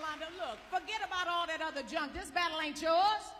Rhonda, look, forget about all that other junk. This battle ain't yours.